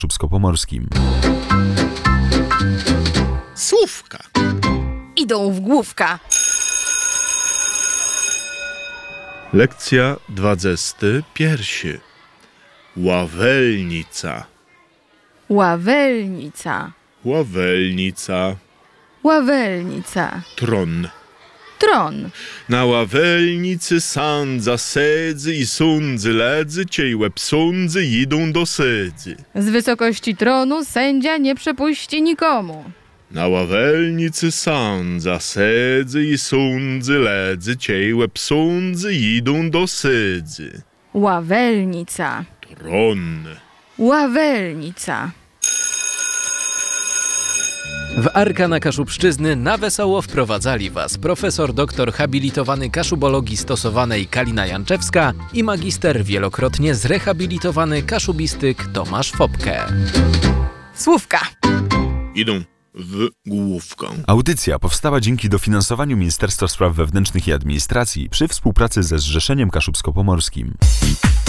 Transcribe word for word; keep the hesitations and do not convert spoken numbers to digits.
kaszubsko-pomorskim. Słówka. Idą w główka. Lekcja dwadzesty pierwszy. Ławelnica. Ławelnica. Ławelnica. Ławelnica. Tron. Tron. Na ławelnicy sądza sedzy i sądzy ledzy, ciej łeb sądzy idą do sedzy. Z wysokości tronu sędzia nie przepuści nikomu. Na ławelnicy sądza sedzy i sądzy ledzy, ciej łeb sądzy idą do sedzy. Ławelnica. Tron. Ławelnica. W Arkana Kaszubszczyzny na wesoło wprowadzali Was profesor doktor habilitowany kaszubologii stosowanej Kalina Janczewska i magister wielokrotnie zrehabilitowany kaszubistyk Tomasz Fopke. Słówka. Idą w główkę. Audycja powstała dzięki dofinansowaniu Ministerstwa Spraw Wewnętrznych i Administracji przy współpracy ze Zrzeszeniem Kaszubsko-Pomorskim.